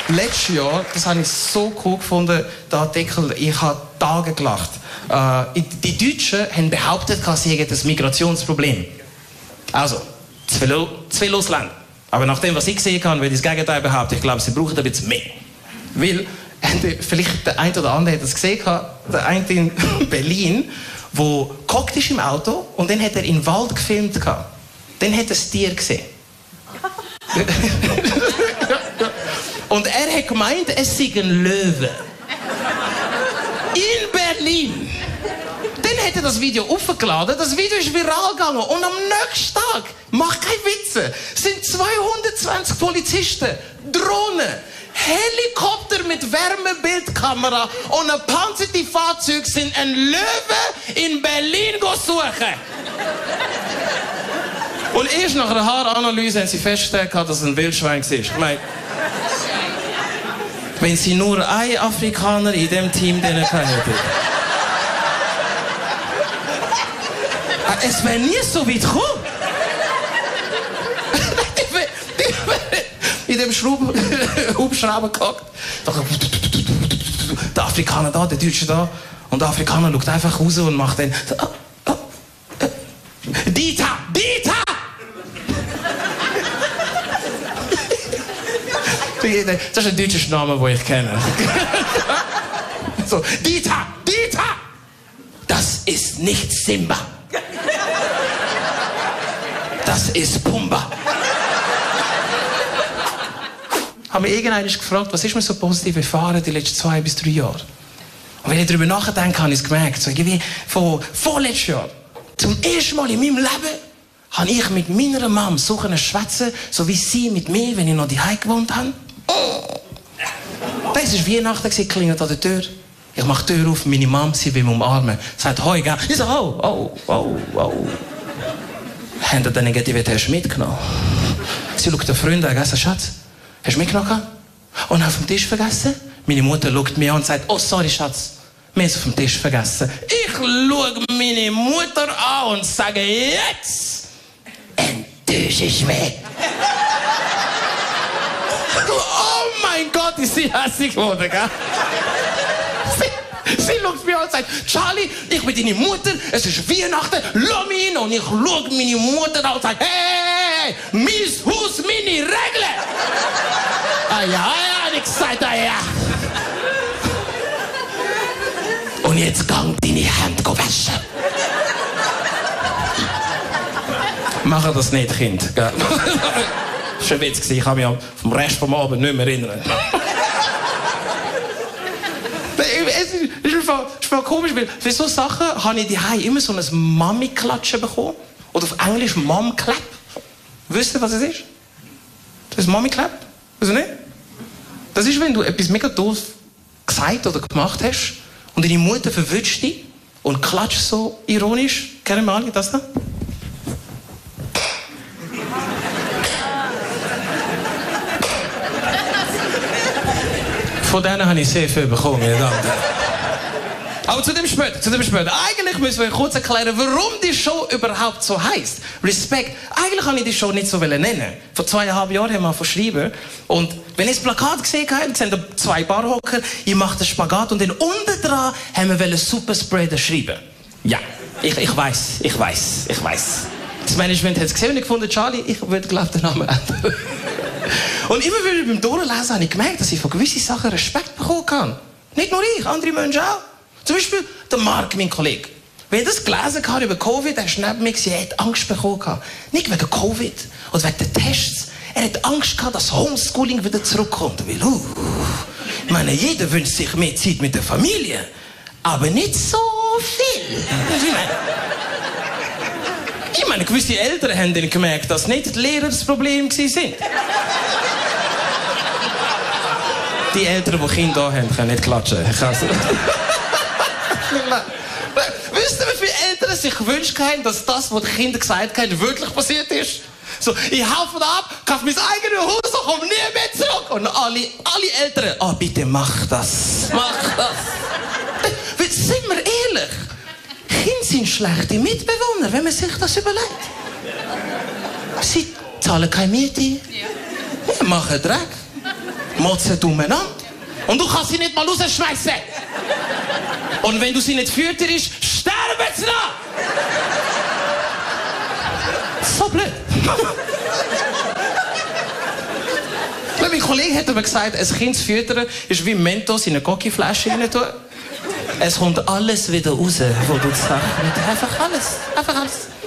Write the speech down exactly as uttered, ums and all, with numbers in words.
letztes Jahr, das habe ich so cool gefunden, der Artikel, ich habe Tage gelacht. Äh, die Deutschen haben behauptet, sie hätten ein Migrationsproblem. Also, zu viele, zu viele Ausländer. Aber nach dem, was ich gesehen habe, würde ich das Gegenteil behaupten. Ich glaube, sie brauchen ein bisschen mehr. Weil, vielleicht der eine oder andere hat das gesehen, der eine in Berlin, der gehockt ist im Auto und dann hat er in den Wald gefilmt. Dann hat er das Tier gesehen. Und er hat gemeint, es sei ein Löwe. In Berlin. Dann hat er das Video aufgeladen, das Video ist viral gegangen und am nächsten Tag, mach keine Witze, sind zweihundertzwanzig Polizisten, Drohnen, Helikopter mit Wärmebildkamera und ein panzerte Fahrzeug sind ein Löwe in Berlin suchen. Und erst nach einer Haaranalyse haben sie festgestellt, dass es ein Wildschwein war. Ich meine, wenn sie nur einen Afrikaner in diesem Team hätten. Es wäre nie so weit gekommen. In dem Schraub Hubschrauber gehockt. Der Afrikaner da, der Deutsche da. Und der Afrikaner schaut einfach raus und macht dann... Oh, oh, oh. Dieter! Dieter! Das ist ein deutscher Name, den ich kenne. So, Dieter! Dieter! Das ist nicht Simba. Das ist Pumba. Haben wir irgendwann gefragt, was ist mir so positiv erfahren die letzten zwei bis drei Jahre? Und wenn ich darüber nachdenke, habe ich es gemerkt. So, irgendwie von vorletztes Jahr, zum ersten Mal in meinem Leben, habe ich mit meiner Mom so schwätzen, so wie sie mit mir, wenn ich noch daheim gewohnt habe. Das war Weihnachten, klingelt an der Tür. Ich mache die Tür auf, meine Mom, sie will mich umarmen. Sie sagt, hoi, gell? Ich sage, oh, oh, oh, oh. Haben Sie den Negativität mitgenommen? Sie schaut den Freund an und sagt, Schatz, hast du mitgenommen? Und auf dem Tisch vergessen? Meine Mutter schaut mich an und sagt, oh, sorry, Schatz, wir haben es auf dem Tisch vergessen. Ich schaue meine Mutter an und sage, jetzt enttäusche ich mich. Oh mein Gott, ist sie hässlich geworden, gell? Sie, sie schaut mich an und sagt, Charlie, ich bin deine Mutter, es ist Weihnachten, lass mich hin. Und ich schaue meine Mutter an und sage, hey, mein Haus, meine Regeln. Ah ja, ja, ich gesagt, ah ja. Und jetzt gang deine Hände waschen. Mach das nicht, Kind. Gell? Das war ein Witz, ich kann mich vom Rest vom Abend nicht mehr erinnern. Es ist voll komisch, weil für solche Sachen habe ich daheim immer so ein Mami-Klatschen bekommen. Oder auf Englisch Mom-Clap. Wisst ihr, was es ist? Das ist Mami-Clap. Weißt du nicht? Das ist, wenn du etwas mega doof gesagt oder gemacht hast und deine Mutter verwünscht dich und klatscht so ironisch. Kennen wir alle das da? Von denen habe ich sehr viel bekommen, meine Damen und Herren. Aber zu dem später, zu dem später. Eigentlich müssen wir kurz erklären, warum die Show überhaupt so heisst. Respekt. Eigentlich kann ich die Show nicht so nennen. Vor zweieinhalb Jahren haben wir verschrieben. Und wenn ihr das Plakat gesehen habt, sehen da zwei Barhocker, ich mache den Spagat und dann unten dran haben wir Superspreader schreiben. Ja, ich, ich weiß, ich weiß, ich weiß. Das Management hat es gesehen und ich gefunden, Charlie, ich würde glaube den Namen ändern. Und immer wieder beim Durchlesen habe ich gemerkt, dass ich von gewissen Sachen Respekt bekommen kann. Nicht nur ich, andere Menschen auch. Zum Beispiel der Mark, mein Kollege. Wenn ich das gelesen habe über Covid, er ist neben mir, er hat Angst bekommen. Nicht wegen Covid oder wegen den Tests. Er hat Angst gehabt, dass Homeschooling wieder zurückkommt. Weil, uh, ich meine, jeder wünscht sich mehr Zeit mit der Familie. Aber nicht so viel. Ich meine, ich meine gewisse Eltern haben dann gemerkt, dass nicht die Lehrer das Problem waren. Die Eltern, die Kinder haben, können nicht klatschen. Wisst ihr, wie viele Eltern sich gewünscht haben, dass das, was die Kinder gesagt haben, wirklich passiert ist? So, ich hau von ab, kauf mein eigenes Haus und komm nie mehr zurück. Und alle, alle Eltern, oh bitte mach das, mach das. Weil, sind wir ehrlich, Kinder sind schlechte Mitbewohner, wenn man sich das überlegt. Sie zahlen keine Miete, machen Dreck. motzen umeinander. Und du kannst sie nicht mal rausschmeißen. Und wenn du sie nicht fütterst, sterben sie noch. So blöd. Mein Kollege hat aber gesagt, ein Kind zu füttern ist wie Mentos in eine Gocki-Flasche rein tun. Es kommt alles wieder raus, wo du sagst. Einfach alles. Einfach alles.